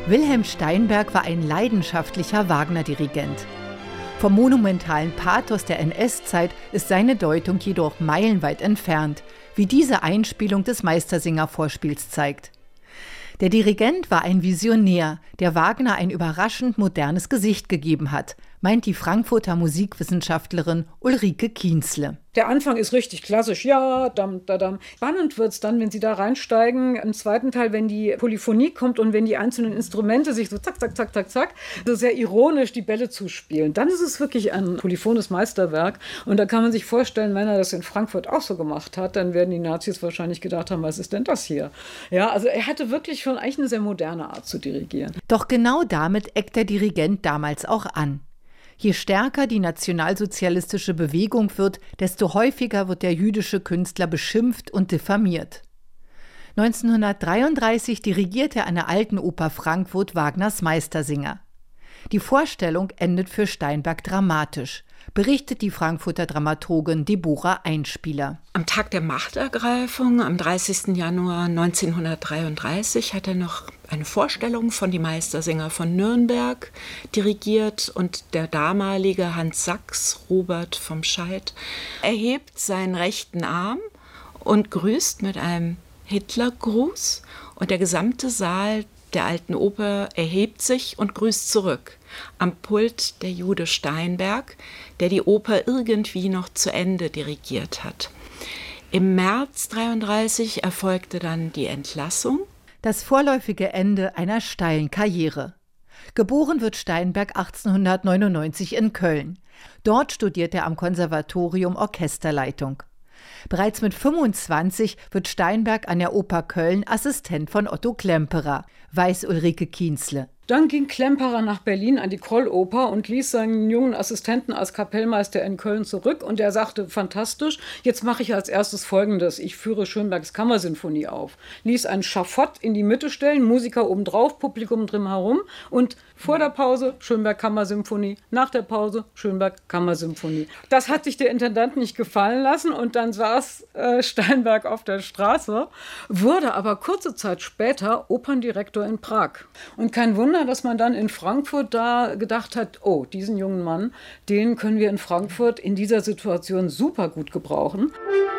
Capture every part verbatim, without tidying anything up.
Wilhelm Steinberg war ein leidenschaftlicher Wagner-Dirigent. Vom monumentalen Pathos der N S-Zeit ist seine Deutung jedoch meilenweit entfernt, wie diese Einspielung des Meistersinger-Vorspiels zeigt. Der Dirigent war ein Visionär, der Wagner ein überraschend modernes Gesicht gegeben hat, meint die Frankfurter Musikwissenschaftlerin Ulrike Kienzle. Der Anfang ist richtig klassisch, ja, dam, da, dam. Spannend wird's dann, wenn Sie da reinsteigen, im zweiten Teil, wenn die Polyphonie kommt und wenn die einzelnen Instrumente sich so zack, zack, zack, zack, zack, so sehr ironisch die Bälle zuspielen. Dann ist es wirklich ein polyphones Meisterwerk und da kann man sich vorstellen, wenn er das in Frankfurt auch so gemacht hat, dann werden die Nazis wahrscheinlich gedacht haben, was ist denn das hier? Ja, also er hatte wirklich schon eigentlich eine sehr moderne Art zu dirigieren. Doch genau damit eckt der Dirigent damals auch an. Je stärker die nationalsozialistische Bewegung wird, desto häufiger wird der jüdische Künstler beschimpft und diffamiert. neunzehnhundertdreiunddreißig dirigiert er an der Alten Oper Frankfurt Wagners Meistersinger. Die Vorstellung endet für Steinberg dramatisch, berichtet die Frankfurter Dramaturgin Deborah Einspieler. Am Tag der Machtergreifung, am dreißigsten Januar neunzehnhundertdreiunddreißig, hat er noch eine Vorstellung von Die Meistersinger von Nürnberg dirigiert und der damalige Hans Sachs, Robert vom Scheidt, erhebt seinen rechten Arm und grüßt mit einem Hitlergruß und der gesamte Saal der Alten Oper erhebt sich und grüßt zurück. Am Pult der Jude Steinberg, der die Oper irgendwie noch zu Ende dirigiert hat. Im März neunzehnhundertdreiunddreißig erfolgte dann die Entlassung. Das vorläufige Ende einer steilen Karriere. Geboren wird Steinberg achtzehnhundertneunundneunzig in Köln. Dort studiert er am Konservatorium Orchesterleitung. Bereits mit fünfundzwanzig wird Steinberg an der Oper Köln Assistent von Otto Klemperer, weiß Ulrike Kienzle. Dann ging Klemperer nach Berlin an die Krolloper und ließ seinen jungen Assistenten als Kapellmeister in Köln zurück. Und er sagte, fantastisch, jetzt mache ich als erstes Folgendes. Ich führe Schönbergs Kammersinfonie auf. Ließ ein Schafott in die Mitte stellen, Musiker obendrauf, Publikum drumherum. Und vor der Pause Schönberg Kammersymphonie, nach der Pause Schönberg Kammersymphonie. Das hat sich der Intendant nicht gefallen lassen und dann saß äh, Steinberg auf der Straße, wurde aber kurze Zeit später Operndirektor in Prag. Und kein Wunder, dass man dann in Frankfurt da gedacht hat, oh, diesen jungen Mann, den können wir in Frankfurt in dieser Situation super gut gebrauchen.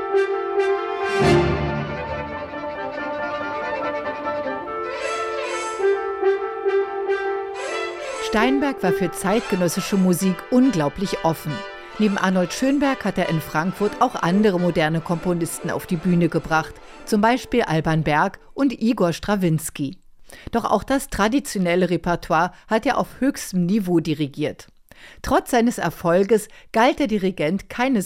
Steinberg war für zeitgenössische Musik unglaublich offen. Neben Arnold Schönberg hat er in Frankfurt auch andere moderne Komponisten auf die Bühne gebracht, zum Beispiel Alban Berg und Igor Strawinski. Doch auch das traditionelle Repertoire hat er auf höchstem Niveau dirigiert. Trotz seines Erfolges galt der Dirigent keineswegs